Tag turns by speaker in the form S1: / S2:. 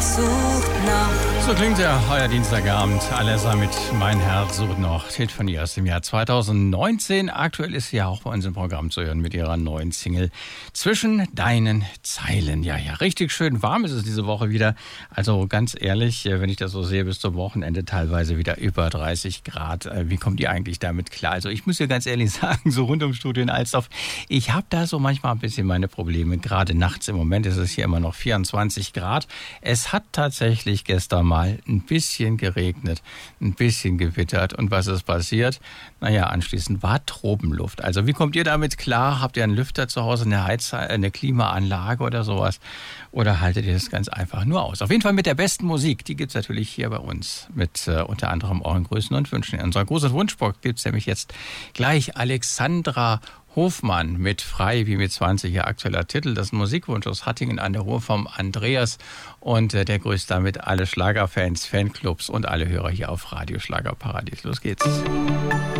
S1: sucht noch.
S2: So klingt ja euer Dienstagabend. Alessa mit Mein Herz sucht noch. Hit von ihr aus dem Jahr 2019. Aktuell ist sie ja auch bei uns im Programm zu hören mit ihrer neuen Single Zwischen deinen Zeilen. Ja, richtig schön warm ist es diese Woche wieder. Also ganz ehrlich, wenn ich das so sehe, bis zum Wochenende teilweise wieder über 30 Grad. Wie kommt ihr eigentlich damit klar? Also ich muss ja ganz ehrlich sagen, so rund ums Studio in Alsdorf, ich habe da so manchmal ein bisschen meine Probleme. Gerade nachts, im Moment ist es hier immer noch 24 Grad. Es hat tatsächlich gestern mal ein bisschen geregnet, ein bisschen gewittert. Und was ist passiert? Naja, anschließend war Tropenluft. Also wie kommt ihr damit klar? Habt ihr einen Lüfter zu Hause, eine Klimaanlage oder sowas? Oder haltet ihr das ganz einfach nur aus? Auf jeden Fall mit der besten Musik. Die gibt's natürlich hier bei uns. Mit unter anderem euren Grüßen und Wünschen. In unserer großen Wunschbox gibt's nämlich jetzt gleich Alexandra Hofmann mit Frei wie mit 20, ihr aktueller Titel. Das ist ein Musikwunsch aus Hattingen an der Ruhr vom Andreas. Und der grüßt damit alle Schlagerfans, Fanclubs und alle Hörer hier auf Radio Schlagerparadies. Los geht's.